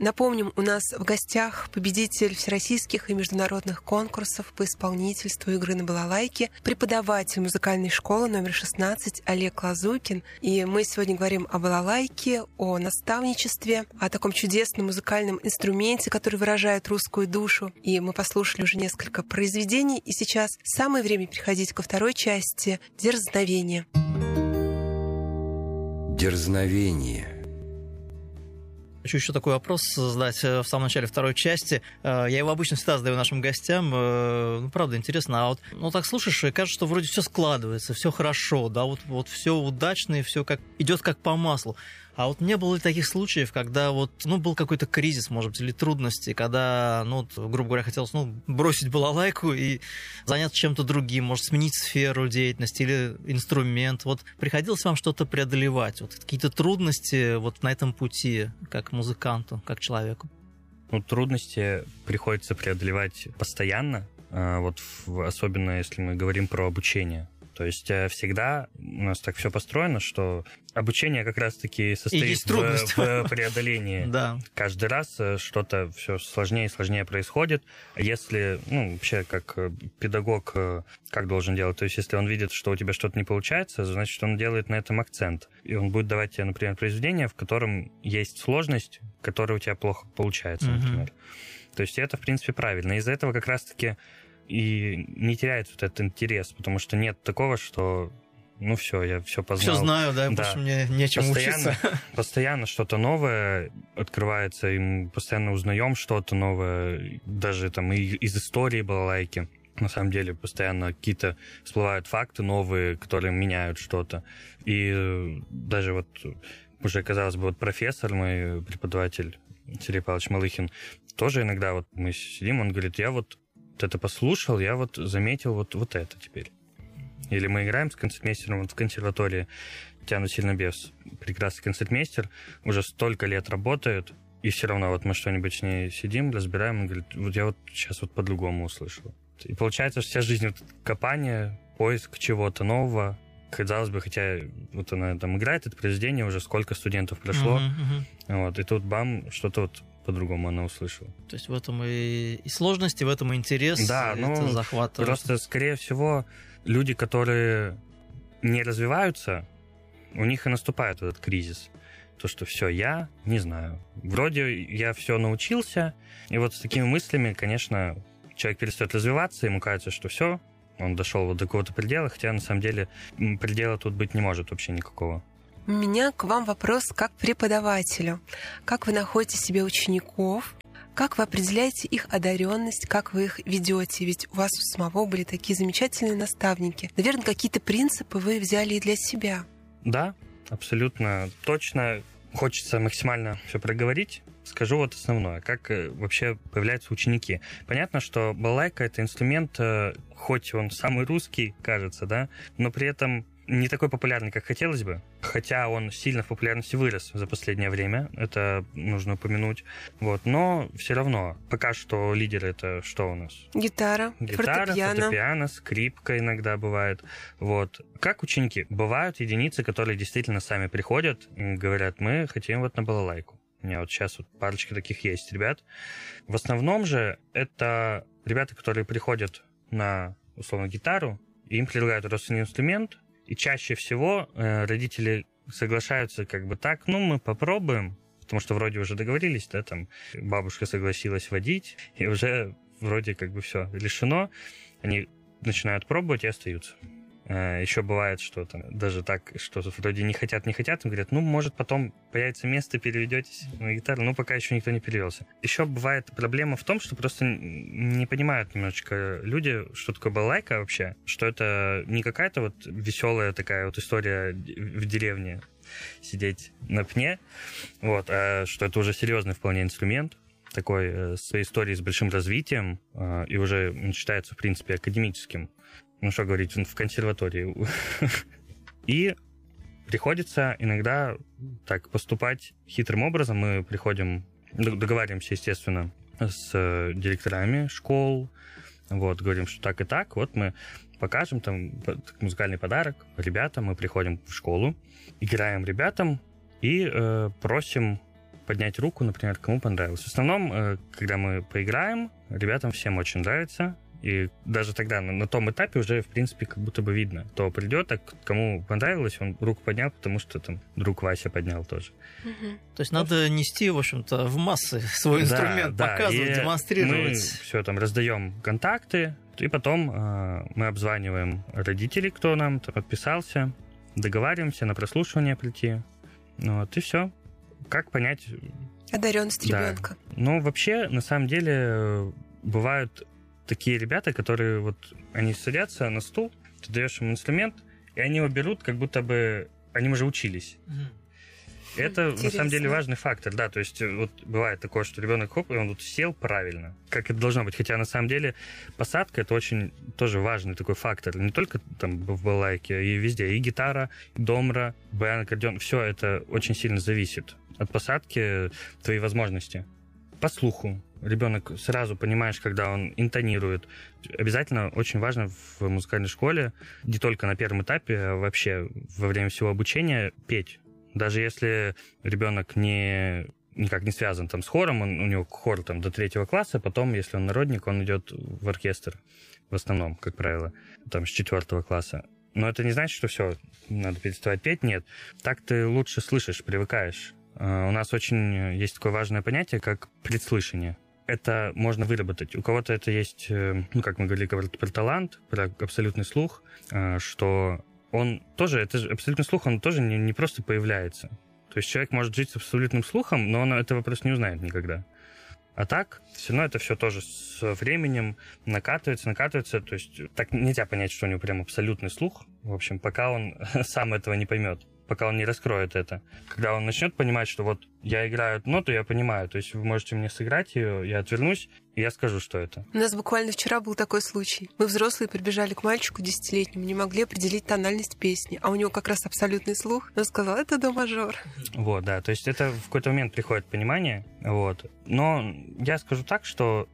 Напомним, у нас в гостях победитель всероссийских и международных конкурсов по исполнительству игры на балалайке, преподаватель музыкальной школы номер 16 Олег Лазукин. И мы сегодня говорим о балалайке, о наставничестве, о таком чудесном музыкальном инструменте, который выражает русскую душу. И мы послушали уже несколько произведений, и сейчас самое время переходить ко второй части — дерзновение. Дерзновение. Хочу еще такой вопрос задать в самом начале второй части. Я его обычно всегда задаю нашим гостям. Ну, правда, интересно. А вот так слушаешь, и кажется, что вроде все складывается, все хорошо, да, вот все удачно, и все идет как по маслу. А вот не было ли таких случаев, когда был какой-то кризис, может быть, или трудности, когда, грубо говоря, хотелось, бросить балалайку и заняться чем-то другим, может, сменить сферу деятельности или инструмент. Приходилось вам что-то преодолевать? Какие-то трудности на этом пути, как музыканту, как человеку? Трудности приходится преодолевать постоянно, особенно если мы говорим про обучение. То есть всегда у нас так все построено, что обучение как раз-таки состоит в преодолении. Да. Каждый раз что-то все сложнее и сложнее происходит. Если, вообще, как педагог, как должен делать? То есть если он видит, что у тебя что-то не получается, значит, он делает на этом акцент. И он будет давать тебе, например, произведение, в котором есть сложность, которая у тебя плохо получается, например. То есть это, в принципе, правильно. Из-за этого как раз-таки и не теряется этот интерес, потому что нет такого, что все, я все познал. Все знаю, да, больше мне нечем учиться. Постоянно что-то новое открывается, и мы постоянно узнаем что-то новое, даже из истории балалайки. На самом деле постоянно какие-то всплывают факты новые, которые меняют что-то. И даже уже, казалось бы, профессор, мой преподаватель Сергей Павлович Малыхин, тоже иногда мы сидим, он говорит, я это послушал, я заметил это теперь. Или мы играем с концертмейстером в консерватории. Татьяна Сильнобес, прекрасный концертмейстер, уже столько лет работает, и все равно мы что-нибудь с ней сидим, разбираем, он говорит, я сейчас по-другому услышал. И получается, что вся жизнь копание, поиск чего-то нового. Казалось бы, хотя она играет это произведение, уже сколько студентов прошло, и тут бам, что-то по-другому она услышала. То есть в этом и сложности, в этом и интерес, да, это захватывает. Просто, скорее всего, люди, которые не развиваются, у них и наступает этот кризис. То, что все, я не знаю. Вроде я все научился, и с такими мыслями, конечно, человек перестает развиваться, ему кажется, что все, он дошел до какого-то предела, хотя на самом деле предела тут быть не может вообще никакого. У меня к вам вопрос как преподавателю. Как вы находите себе учеников? Как вы определяете их одаренность? Как вы их ведете? Ведь у вас у самого были такие замечательные наставники. Наверное, какие-то принципы вы взяли и для себя. Да, абсолютно точно. Хочется максимально все проговорить. Скажу основное. Как вообще появляются ученики. Понятно, что балалайка — это инструмент, хоть он самый русский, кажется, да, но при этом не такой популярный, как хотелось бы, хотя он сильно в популярности вырос за последнее время, это нужно упомянуть, но все равно, пока что лидеры — это что у нас? Гитара, фортепиано, скрипка иногда бывает, Как ученики? Бывают единицы, которые действительно сами приходят и говорят, мы хотим на балалайку. У меня сейчас парочка таких есть ребят. В основном же это ребята, которые приходят на, условно, гитару, и им предлагают родственный инструмент, и чаще всего родители соглашаются так, мы попробуем, потому что вроде уже договорились, да, бабушка согласилась водить, и уже вроде все решено, они начинают пробовать и остаются. Еще бывает, что даже так, что вроде не хотят, им говорят, может, потом появится место, переведетесь на гитару, пока еще никто не перевелся. Еще бывает проблема в том, что просто не понимают немножечко люди, что такое балалайка вообще, что это не какая-то веселая такая история в деревне сидеть на пне, а что это уже серьезный вполне инструмент, такой своей историей с большим развитием, и уже считается, в принципе, академическим. Что говорить, в консерватории. И приходится иногда так поступать хитрым образом. Мы приходим, договариваемся, естественно, с директорами школ, говорим, что так и так, мы покажем музыкальный подарок ребятам, мы приходим в школу, играем ребятам и просим поднять руку, например, кому понравилось. В основном, когда мы поиграем, ребятам всем очень нравится. И даже тогда на том этапе уже, в принципе, как будто бы видно, кто придет, а кому понравилось, он руку поднял, потому что там друг Вася поднял тоже. То есть надо нести, в общем-то, в массы свой инструмент, показывать, и демонстрировать. Мы все там раздаем контакты, и потом мы обзваниваем родителей, кто нам там подписался, договариваемся на прослушивание прийти. Вот, и все. Как понять... Одаренность ребенка. Ну, вообще, на самом деле, бывают такие ребята, которые вот, они садятся на стул, ты даешь им инструмент, и они его берут, как будто бы они уже учились. Это, интересно. На самом деле, важный фактор, да, то есть вот бывает такое, что ребенок, хоп, и он вот сел правильно, как это должно быть, хотя на самом деле посадка — это очень тоже важный такой фактор, не только там в балалайке, и везде, и гитара, и домра, баян, аккордеон, все это очень сильно зависит от посадки твоей возможности. По слуху. Ребенок сразу понимаешь, когда он интонирует. Обязательно очень важно в музыкальной школе, не только на первом этапе, а вообще во время всего обучения петь. Даже если ребенок никак не связан там с хором, у него хор там до 3 класса, потом, если он народник, он идет в оркестр в основном, как правило, там с 4 класса. Но это не значит, что все, надо переставать петь, нет. Так ты лучше слышишь, привыкаешь. У нас очень есть такое важное понятие, как предслышание. Это можно выработать. У кого-то это есть, как мы говорили, про талант, про абсолютный слух, что он тоже, это же абсолютный слух, он тоже не просто появляется. То есть человек может жить с абсолютным слухом, но он этого просто не узнает никогда. А так, все равно это все тоже с временем накатывается. То есть так нельзя понять, что у него прям абсолютный слух, в общем, пока он сам этого не поймет, пока он не раскроет это. Когда он начнет понимать, что вот я играю эту ноту, я понимаю, то есть вы можете мне сыграть ее, я отвернусь, и я скажу, что это. У нас буквально вчера был такой случай. Мы, взрослые, прибежали к мальчику 10-летнему, не могли определить тональность песни, а у него как раз абсолютный слух. Он сказал, это до-мажор. Вот, да, то есть это в какой-то момент приходит понимание, вот. Но я скажу так, что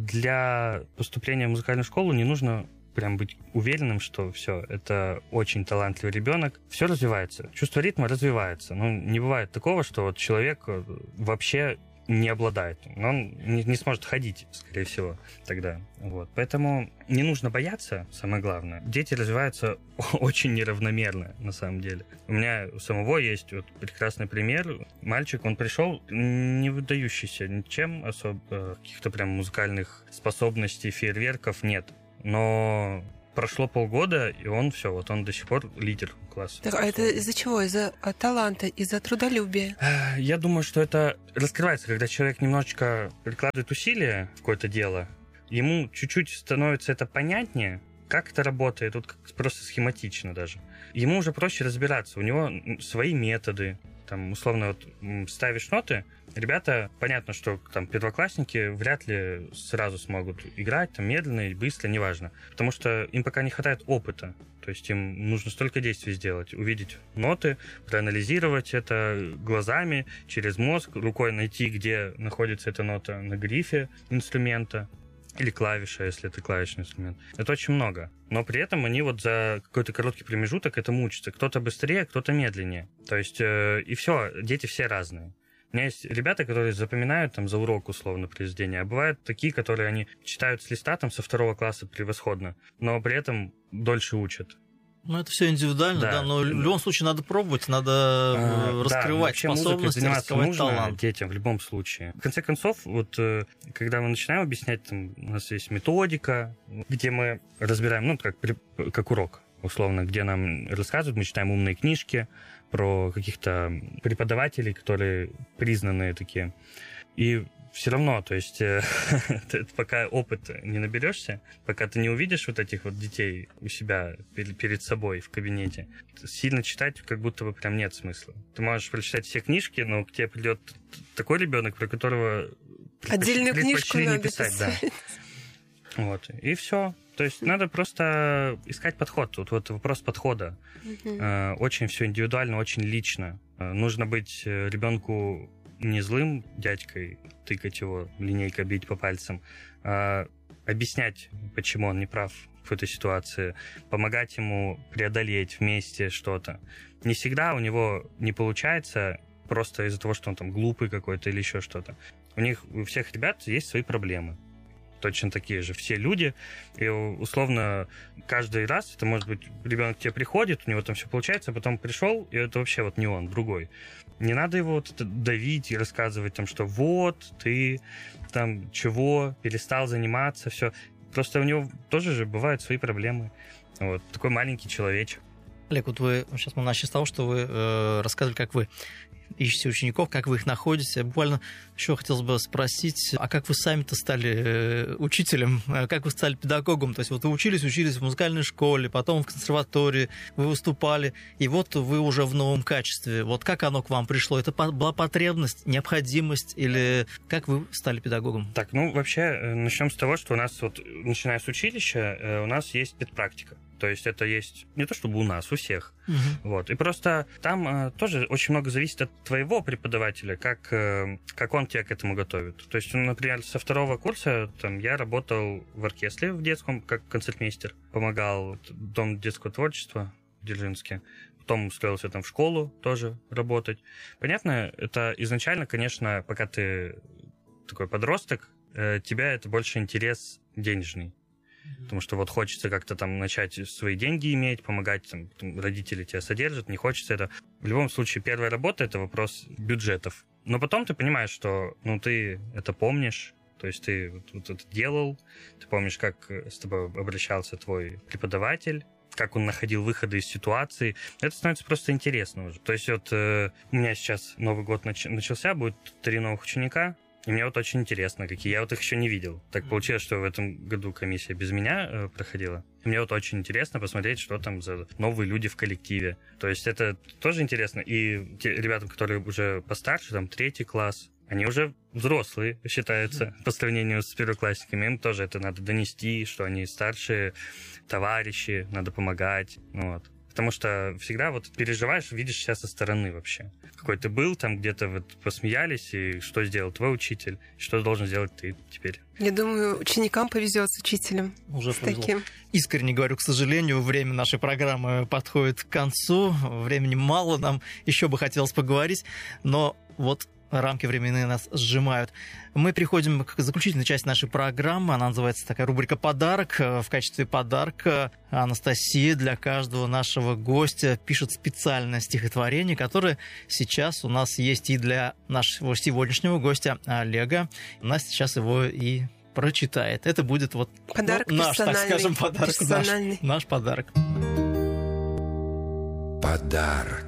для поступления в музыкальную школу не нужно прям быть уверенным, что все, это очень талантливый ребенок. Все развивается. Чувство ритма развивается. Ну, не бывает такого, что вот человек вообще не обладает. Он не сможет ходить, скорее всего, тогда. Вот. Поэтому не нужно бояться, самое главное. Дети развиваются очень неравномерно, на самом деле. У меня у самого есть вот прекрасный пример. Мальчик, он пришел не выдающийся ничем особо, каких-то прям музыкальных способностей, фейерверков нет. Но прошло полгода, и он все, вот он до сих пор лидер класса. Так, а это из-за чего? Из-за таланта, из-за трудолюбия? Я думаю, что это раскрывается, когда человек немножечко прикладывает усилия в какое-то дело, ему чуть-чуть становится это понятнее, как это работает, тут просто схематично даже. Ему уже проще разбираться, у него свои методы. Там, условно, вот ставишь ноты, ребята, понятно, что там первоклассники вряд ли сразу смогут играть, там, медленно и быстро, неважно. Потому что им пока не хватает опыта. То есть им нужно столько действий сделать. Увидеть ноты, проанализировать это глазами, через мозг, рукой найти, где находится эта нота на грифе инструмента. Или клавиша, если это клавишный инструмент. Это очень много. Но при этом они вот за какой-то короткий промежуток этому учатся. Кто-то быстрее, кто-то медленнее. То есть, и все, дети все разные. У меня есть ребята, которые запоминают там за урок условно произведения, а бывают такие, которые они читают с листа там со 2 класса превосходно, но при этом дольше учат. Ну, это все индивидуально, да, но в любом случае надо пробовать, надо раскрывать способности, раскрывать талант. Детям в любом случае. В конце концов, вот когда мы начинаем объяснять, там, у нас есть методика, где мы разбираем, ну, как урок, условно, где нам рассказывают, мы читаем умные книжки про каких-то преподавателей, которые признанные такие. И все равно, то есть пока опыт не наберешься, пока ты не увидишь вот этих вот детей у себя перед собой в кабинете, сильно читать как будто бы прям нет смысла. Ты можешь прочитать все книжки, но к тебе придет такой ребенок, про которого отдельную книжку надо писать. Да. Вот. И все. То есть надо просто искать подход. Тут вот вопрос подхода. Очень все индивидуально, очень лично. Нужно быть ребенку не злым дядькой, тыкать его, линейкой бить по пальцам, а объяснять, почему он не прав в этой ситуации, помогать ему преодолеть вместе что-то. Не всегда у него не получается, просто из-за того, что он там глупый какой-то или еще что-то. У всех ребят есть свои проблемы. Точно такие же. Все люди. И условно каждый раз, это может быть, ребенок к тебе приходит, у него там все получается, а потом пришел, и это вообще вот не он, другой. Не надо его вот это давить и рассказывать там, что вот, ты там чего, перестал заниматься, все. Просто у него тоже же бывают свои проблемы. Вот. Такой маленький человечек. Олег, вот сейчас мы начали с того, что вы рассказывали, как вы ищете учеников, как вы их находите. Буквально еще хотелось бы спросить, а как вы сами-то стали учителем, как вы стали педагогом? То есть вот вы учились в музыкальной школе, потом в консерватории, вы выступали, и вот вы уже в новом качестве. Вот как оно к вам пришло? Это была потребность, необходимость, или как вы стали педагогом? Так, вообще, начнем с того, что у нас, вот, начиная с училища, у нас есть педпрактика. То есть это есть не то чтобы у нас, у всех. Вот. И просто там тоже очень много зависит от твоего преподавателя, как он тебя к этому готовит. То есть, например, со 2 курса я работал в оркестре в детском, как концертмейстер. Помогал в Дом детского творчества в Дзержинске. Потом устроился там в школу тоже работать. Понятно, это изначально, конечно, пока ты такой подросток, тебя это больше интерес денежный. Потому что вот хочется как-то там начать свои деньги иметь, помогать, там, родители тебя содержат, не хочется это. В любом случае, первая работа — это вопрос бюджетов. Но потом ты понимаешь, что ты это помнишь, то есть ты вот это делал, ты помнишь, как с тобой обращался твой преподаватель, как он находил выходы из ситуации. Это становится просто интересно уже. То есть вот у меня сейчас Новый год начался, будет 3 новых ученика, и мне вот очень интересно, какие. Я вот их еще не видел. Так получилось, что в этом году комиссия без меня проходила. И мне вот очень интересно посмотреть, что там за новые люди в коллективе. То есть это тоже интересно. И те ребята, которые уже постарше, там 3 класс, они уже взрослые считаются по сравнению с первоклассниками. Им тоже это надо донести, что они старшие товарищи, надо помогать. Вот. Потому что всегда вот переживаешь, видишь себя со стороны вообще. Какой ты был, там где-то вот посмеялись, и что сделал твой учитель, что должен сделать ты теперь. Я думаю, ученикам повезет с учителем. Уже таким. Искренне говорю, к сожалению, время нашей программы подходит к концу. Времени мало, нам еще бы хотелось поговорить, но вот рамки временные нас сжимают. Мы приходим к заключительной части нашей программы. Она называется такая рубрика «Подарок». В качестве подарка Анастасия для каждого нашего гостя пишет специальное стихотворение, которое сейчас у нас есть и для нашего сегодняшнего гостя Олега. Настя сейчас его и прочитает. Это будет вот подарок наш, так скажем, подарок. Наш подарок. Подарок.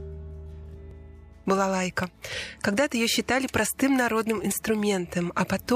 Балалайка. Когда-то ее считали простым народным инструментом, а потом